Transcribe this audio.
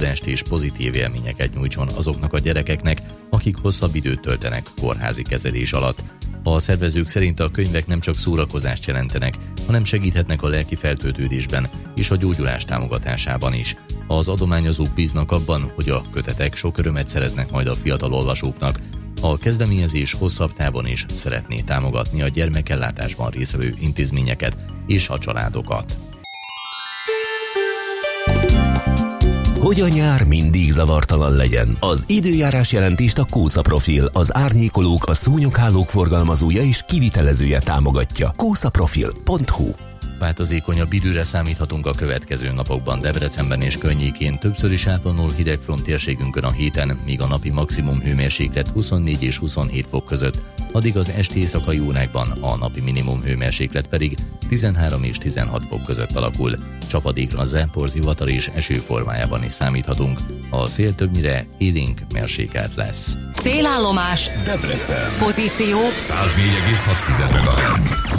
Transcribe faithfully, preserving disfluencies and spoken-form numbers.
táplálkozást és pozitív élményeket nyújtson azoknak a gyerekeknek, akik hosszabb időt töltenek kórházi kezelés alatt. A szervezők szerint a könyvek nem csak szórakozást jelentenek, hanem segíthetnek a lelki feltöltődésben és a gyógyulás támogatásában is. Az adományozók bíznak abban, hogy a kötetek sok örömet szereznek majd a fiatal olvasóknak. A kezdeményezés hosszabb távon is szeretné támogatni a gyermekellátásban résztvevő intézményeket és a családokat. Hogy a nyár mindig zavartalan legyen. Az időjárás jelentést a Kósza Profil, az árnyékolók, a szúnyoghálók forgalmazója és kivitelezője támogatja. kószaprofil pont hu. Változékonyabb időre számíthatunk a következő napokban Debrecenben és környékén. Többször is átvonul hideg front térségünkön a héten, míg a napi maximum hőmérséklet huszonnégy és huszonhét fok között, addig az esti éjszakai órákban a napi minimum hőmérséklet pedig tizenhárom és tizenhat fok között alakul. Csapadékra, záporzivatar és eső formájában is számíthatunk. A szél többnyire élénk mérsékelt lesz. Célállomás Debrecen. Pozíció száz négy egész hat megahertz.